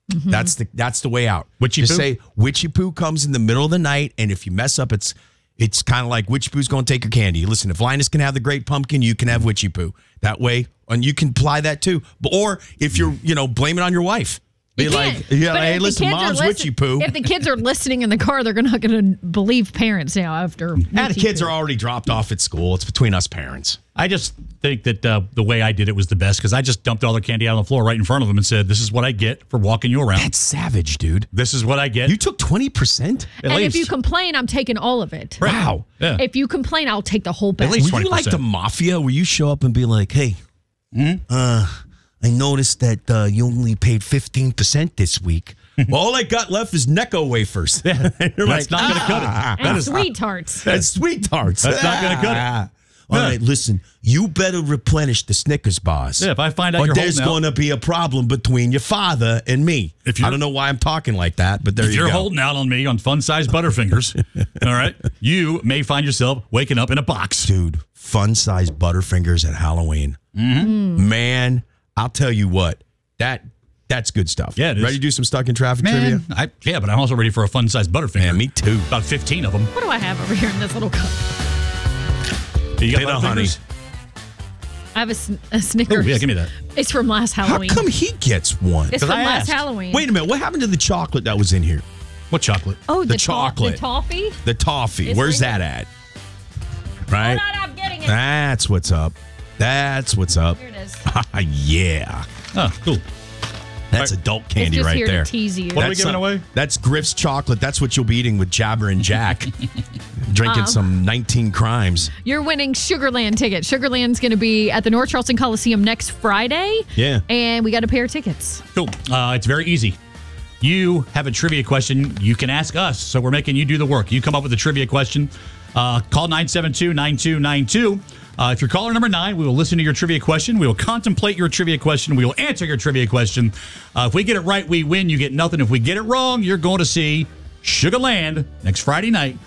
Mm-hmm. That's the way out. Witchy Just poo? say witchy poo comes in the middle of the night, and if you mess up, it's kind of like witchy poo's going to take your candy. Listen, if Linus can have the great pumpkin, you can have witchy poo. That way, and you can apply that too. Or if you're, blame it on your wife. Be like, hey, listen, mom's witchy poo. If the kids are listening in the car, they're not going to believe parents now after. The kids are already dropped off at school. It's between us parents. I just think that the way I did it was the best because I just dumped all their candy out on the floor right in front of them and said, "This is what I get for walking you around." That's savage, dude. This is what I get. You took 20%? And if you complain, I'm taking all of it. Right. Wow. Yeah. If you complain, I'll take the whole bag. At least Were you 20%. like the mafia where you show up and be like, hey, I noticed that you only paid 15% this week. Well, all I got left is Necco wafers. Yeah. You're That's not going to cut it. And sweet tarts. That's sweet tarts. That's not going to cut it. All right, listen, you better replenish the Snickers bars. Yeah, if I find out or you're there's holding out. going to be a problem between your father and me. I don't know why I'm talking like that, but there you go. If you're holding out on me on fun-sized Butterfingers, all right, you may find yourself waking up in a box. Dude, fun-sized Butterfingers at Halloween. Mm-hmm. Man, I'll tell you what, that's good stuff. Yeah, it is. Ready to do some Stuck in Traffic trivia? Yeah, but I'm also ready for a fun-sized Butterfinger. Yeah, me too. About 15 of them. What do I have over here in this little cup? You got Bit of honey. Butterfingers? I have a Snickers. Oh, yeah, give me that. It's from last How Halloween. come he gets one? It's from I last asked. Halloween. Wait a minute, what happened to the chocolate that was in here? What chocolate? Oh, the chocolate. The toffee? The toffee. It's Where's right that at? Right? Hold on, I'm getting it. That's what's up. That's what's up. Here it is. Yeah. Oh, cool. That's adult candy it's just right here there. to tease you. What are we giving away? That's Griff's chocolate. That's what you'll be eating with Jabber and Jack. Drinking some 19 Crimes. You're winning Sugarland tickets. Sugarland's going to be at the North Charleston Coliseum next Friday. Yeah. And we got a pair of tickets. Cool. It's very easy. You have a trivia question. You can ask us. So we're making you do the work. You come up with a trivia question. Call 972-9292. If you're caller number 9, we will listen to your trivia question. We will contemplate your trivia question. We will answer your trivia question. If we get it right, we win. You get nothing. If we get it wrong, you're going to see Sugarland next Friday night.